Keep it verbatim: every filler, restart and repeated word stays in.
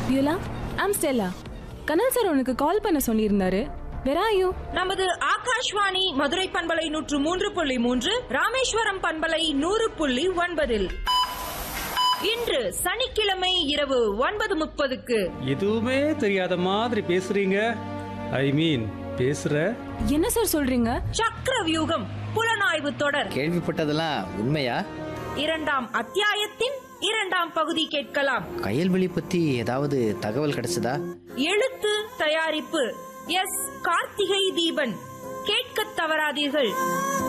Beulah, I'm Stella. Kanal sir உனக்கு கால் பண்ண சொல்லியிருந்தாரு. Where are you? நமது ஆகாஷ்வாணி மதுரை பண்பலை நூற்று மூன்று புள்ளி மூன்று, ராமேஸ்வரம் பண்பலை நூறு புள்ளி ஒன்பதில் இன்று சனிக்கிழமை இரவு ஒன்பது முப்பதுக்கு. எதுவுமே தெரியாத மாதிரி பேசுறீங்க. ஐ மீன் பேசுற. என்ன சார் சொல்றீங்க? சக்கர வியூகம் புலனாய்வு தொடர். கேள்விப்பட்டதெல்லாம் உண்மையா? இரண்டாம் அத்தியாயத்தின் இரண்டாம் பகுதி கேட்கலாம். கயல்வெளி பத்தி ஏதாவது தகவல் கிடைச்சதா? எழுத்து தயாரிப்பு எஸ் கார்த்திகை தீபன். கேட்க தவறாதீர்கள்.